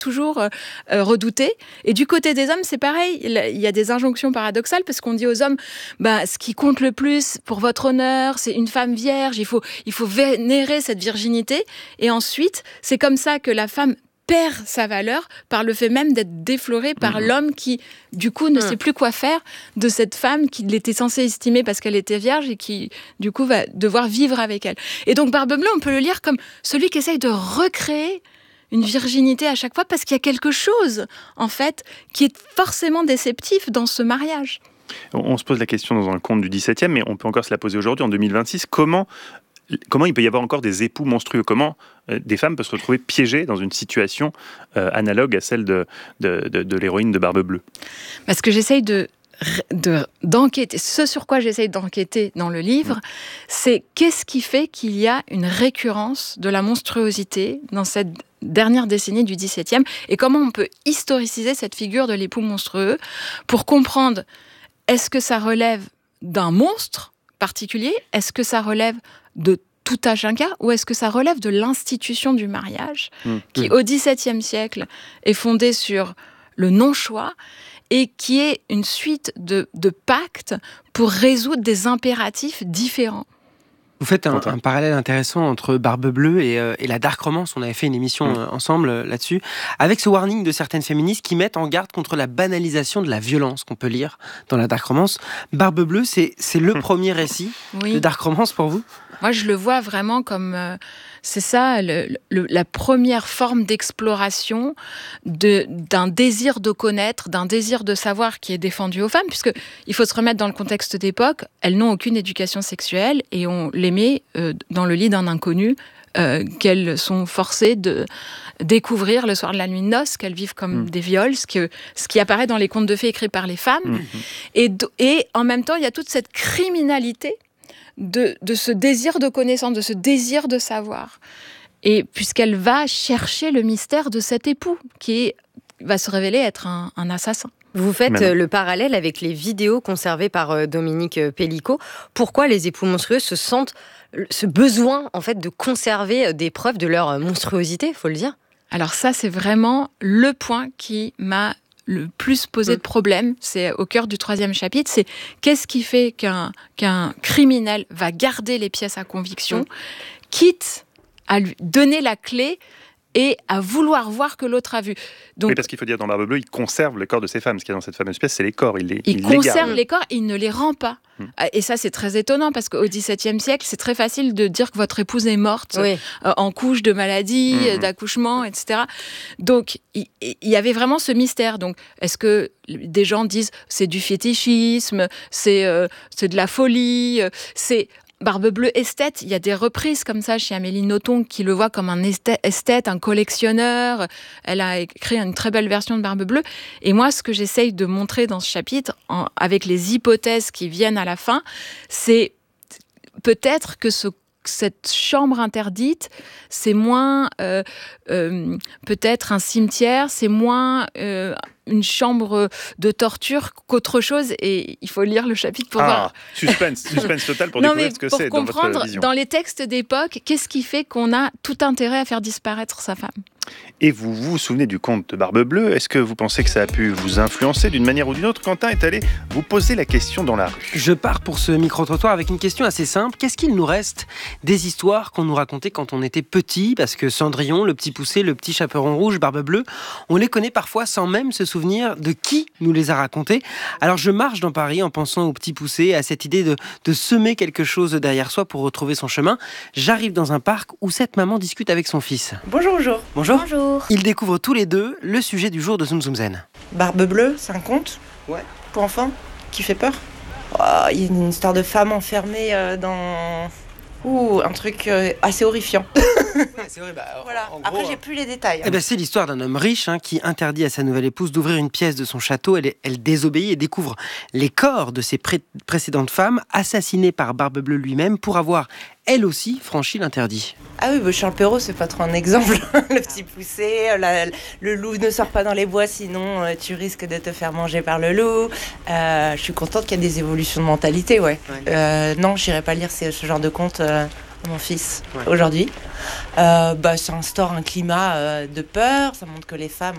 toujours redouté. Et du côté des hommes, c'est pareil. Il y a des injonctions paradoxales parce qu'on dit aux hommes, ce qui compte le plus pour votre honneur, c'est une femme vierge. Il faut vénérer cette virginité. Et ensuite, c'est comme ça que la femme perd sa valeur par le fait même d'être déflorée par l'homme qui, du coup, ne sait plus quoi faire de cette femme qu'il était censé estimer parce qu'elle était vierge et qui, du coup, va devoir vivre avec elle. Et donc, Barbe Bleue, on peut le lire comme celui qui essaye de recréer une virginité à chaque fois parce qu'il y a quelque chose, en fait, qui est forcément déceptif dans ce mariage. On se pose la question dans un conte du XVIIe, mais on peut encore se la poser aujourd'hui, en 2026. Comment il peut y avoir encore des époux monstrueux? Comment des femmes peuvent se retrouver piégées dans une situation analogue à celle de l'héroïne de Barbe Bleue? Parce que j'essaye d'enquêter. Ce sur quoi j'essaye d'enquêter dans le livre, c'est qu'est-ce qui fait qu'il y a une récurrence de la monstruosité dans cette dernière décennie du XVIIe et comment on peut historiciser cette figure de l'époux monstrueux pour comprendre, est-ce que ça relève d'un monstre particulier? Est-ce que ça relève de tout à chacun ou est-ce que ça relève de l'institution du mariage qui, au XVIIe siècle, est fondée sur le non-choix et qui est une suite de pactes pour résoudre des impératifs différents? Vous faites un parallèle intéressant entre Barbe Bleue et la dark romance. On avait fait une émission ensemble là-dessus, avec ce warning de certaines féministes qui mettent en garde contre la banalisation de la violence qu'on peut lire dans la dark romance. Barbe Bleue, c'est le premier récit de dark romance pour vous? Moi, je le vois vraiment comme... c'est ça, la première forme d'exploration d'un désir de connaître, d'un désir de savoir qui est défendu aux femmes, puisqu'il faut se remettre dans le contexte d'époque, elles n'ont aucune éducation sexuelle et on les met dans le lit d'un inconnu qu'elles sont forcées de découvrir le soir de la nuit de noces, qu'elles vivent comme des viols, ce qui apparaît dans les contes de fées écrits par les femmes. Et en même temps, il y a toute cette criminalité de ce désir de connaissance, de ce désir de savoir. Et puisqu'elle va chercher le mystère de cet époux, qui va se révéler être un assassin. Vous faites le parallèle avec les vidéos conservées par Dominique Pellicot. Pourquoi les époux monstrueux se sentent ce besoin en fait, de conserver des preuves de leur monstruosité, il faut le dire? Alors ça, c'est vraiment le point qui m'a le plus posé de problème, c'est au cœur du 3e chapitre, c'est qu'est-ce qui fait qu'un criminel va garder les pièces à conviction, quitte à lui donner la clé et à vouloir voir que l'autre a vu. Donc, oui, parce qu'il faut dire, dans Barbe Bleue, il conserve le corps de ses femmes. Ce qu'il y a dans cette fameuse pièce, c'est les corps. Il conserve les corps, il ne les rend pas. Et ça, c'est très étonnant, parce qu'au XVIIe siècle, c'est très facile de dire que votre épouse est morte en couche de maladie, d'accouchement, etc. Donc, il y avait vraiment ce mystère. Donc, est-ce que des gens disent c'est du fétichisme, c'est de la folie, c'est... Barbe Bleue esthète, il y a des reprises comme ça chez Amélie Nothomb qui le voit comme un esthète, un collectionneur. Elle a écrit une très belle version de Barbe Bleue. Et moi, ce que j'essaye de montrer dans ce chapitre, avec les hypothèses qui viennent à la fin, c'est peut-être que cette chambre interdite, c'est moins peut-être un cimetière, c'est moins une chambre de torture qu'autre chose. Et il faut lire le chapitre pour voir. Suspense total pour découvrir ce que c'est dans votre vision. Pour comprendre, dans les textes d'époque, qu'est-ce qui fait qu'on a tout intérêt à faire disparaître sa femme? Et vous vous souvenez du conte de Barbe Bleue? Est-ce que vous pensez que ça a pu vous influencer d'une manière ou d'une autre? Quentin est allé vous poser la question dans la rue. Je pars pour ce micro-trottoir avec une question assez simple. Qu'est-ce qu'il nous reste des histoires qu'on nous racontait quand on était petit? Parce que Cendrillon, le petit poucet, le petit chaperon rouge, Barbe Bleue, on les connaît parfois sans même se souvenir de qui nous les a racontés. Alors je marche dans Paris en pensant au petit poucet, à cette idée de semer quelque chose derrière soi pour retrouver son chemin. J'arrive dans un parc où cette maman discute avec son fils. Bonjour. Bonjour. Ils découvrent tous les deux le sujet du jour de Zoom Zoom Zen. Barbe Bleue, c'est un conte pour enfants qui fait peur. Il y a une histoire de femme enfermée dans... un truc assez horrifiant. C'est vrai, voilà. Après, j'ai plus les détails. C'est l'histoire d'un homme riche qui interdit à sa nouvelle épouse d'ouvrir une pièce de son château. Elle désobéit et découvre les corps de ses précédentes femmes, assassinées par Barbe Bleue lui-même, pour avoir, elle aussi, franchi l'interdit. Ah oui, Charles Perrault, c'est pas trop un exemple. Le petit poucet, le loup ne sort pas dans les bois, sinon tu risques de te faire manger par le loup. Je suis contente qu'il y ait des évolutions de mentalité, non, j'irai pas lire ce genre de conte à mon fils aujourd'hui. Ça instaure un climat de peur, ça montre que les femmes